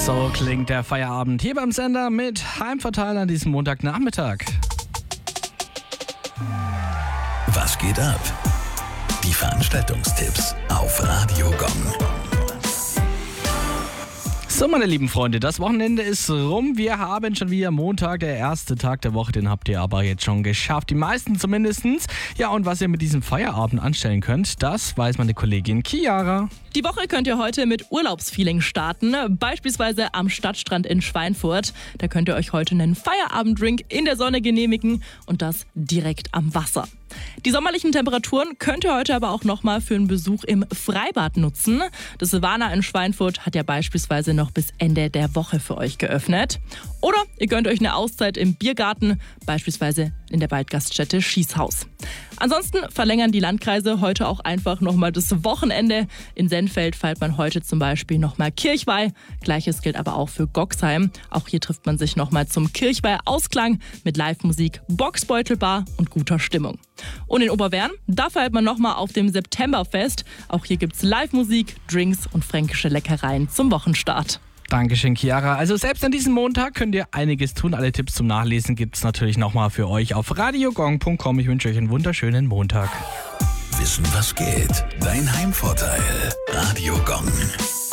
So klingt der Feierabend hier beim Sender mit Heimvorteil an diesem Montagnachmittag. Was geht ab? Die Veranstaltungstipps auf Radio Gong. So, meine lieben Freunde, das Wochenende ist rum. Wir haben schon wieder Montag, der erste Tag der Woche, den habt ihr aber jetzt schon geschafft. Die meisten zumindestens. Ja, und was ihr mit diesem Feierabend anstellen könnt, das weiß meine Kollegin Chiara. Die Woche könnt ihr heute mit Urlaubsfeeling starten, beispielsweise am Stadtstrand in Schweinfurt. Da könnt ihr euch heute einen Feierabenddrink in der Sonne genehmigen und das direkt am Wasser. Die sommerlichen Temperaturen könnt ihr heute aber auch nochmal für einen Besuch im Freibad nutzen. Das Silvana in Schweinfurt hat ja beispielsweise noch bis Ende der Woche für euch geöffnet. Oder ihr gönnt euch eine Auszeit im Biergarten, beispielsweise in der Waldgaststätte Schießhaus. Ansonsten verlängern die Landkreise heute auch einfach nochmal das Wochenende. In Sennfeld feiert man heute zum Beispiel nochmal Kirchweih. Gleiches gilt aber auch für Goxheim. Auch hier trifft man sich nochmal zum Kirchweih-Ausklang mit Live-Musik, Boxbeutelbar und guter Stimmung. Und in Oberwern, da feiert man nochmal auf dem Septemberfest. Auch hier gibt's Live-Musik, Drinks und fränkische Leckereien zum Wochenstart. Dankeschön, Chiara. Also selbst an diesem Montag könnt ihr einiges tun. Alle Tipps zum Nachlesen gibt es natürlich nochmal für euch auf radiogong.com. Ich wünsche euch einen wunderschönen Montag. Wissen, was geht? Dein Heimvorteil. Radio Gong.